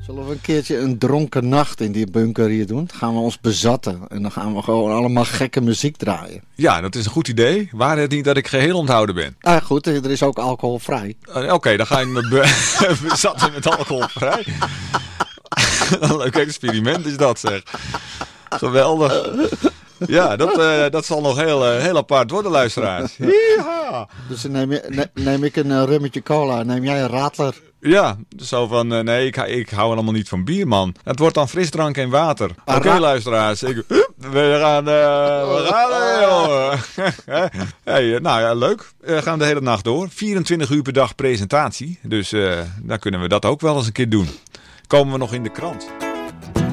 Zullen we een keertje een dronken nacht in die bunker hier doen? Dan gaan we ons bezatten en dan gaan we gewoon allemaal gekke muziek draaien. Ja, dat is een goed idee. Waar het niet dat ik geheel onthouden ben. Ah goed, er is ook alcoholvrij. Oké, dan ga je me bezatten met alcoholvrij. Een leuk experiment is dat, zeg. Geweldig. Ja, dat zal nog heel apart worden, luisteraars. Ja. Dus dan neem ik een rummetje cola, neem jij een radler. Ja, zo van, nee, ik hou allemaal niet van bier, man. Het wordt dan frisdrank en water. Oké, luisteraars. We gaan jongen. Hey, nou ja, leuk. We gaan de hele nacht door. 24 uur per dag presentatie. Dus dan kunnen we dat ook wel eens een keer doen. Komen we nog in de krant.